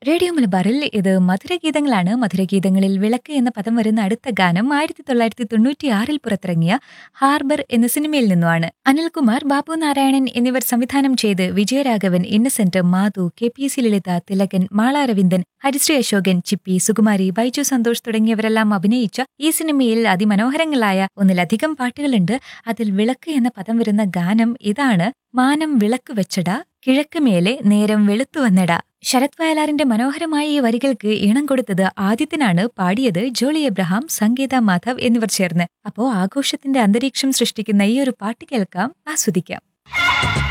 Radio മലബാറിൽ ഇത് മധുരഗീതങ്ങളാണ്. മധുരഗീതങ്ങളിൽ വിളക്ക് എന്ന പദം വരുന്ന അടുത്ത ഗാനം 1996 പുറത്തിറങ്ങിയ ഹാർബർ എന്ന സിനിമയിൽ നിന്നുമാണ്. അനിൽകുമാർ, ബാബു നാരായണൻ എന്നിവർ സംവിധാനം ചെയ്ത് വിജയരാഘവൻ, ഇന്നസെന്റ്, മാധു, KPC ലളിത, തിലകൻ, മാള അരവിന്ദൻ, ഹരിശ്രീ അശോകൻ, ചിപ്പി, സുകുമാരി, ബൈജു സന്തോഷ് തുടങ്ങിയവരെല്ലാം അഭിനയിച്ച ഈ സിനിമയിൽ അതിമനോഹരങ്ങളായ ഒന്നിലധികം പാട്ടുകളുണ്ട്. അതിൽ വിളക്ക് എന്ന പദം വരുന്ന ഗാനം ഇതാണ്. മാനം വിളക്ക് വെച്ചടാ, കിഴക്ക് മേലെ നേരം വെളുത്തു വന്നടാ. ശരത് വയലാറിന്റെ മനോഹരമായ ഈ വരികൾക്ക് ഈണം കൊടുത്തത് ആദിത്യനാണ്. പാടിയത് ജോളി എബ്രഹാം, സംഗീത മാധവ് എന്നിവർ ചേർന്ന്. അപ്പോ ആഘോഷത്തിന്റെ അന്തരീക്ഷം സൃഷ്ടിക്കുന്ന ഈ ഒരു പാട്ട് കേൾക്കാം, ആസ്വദിക്കാം.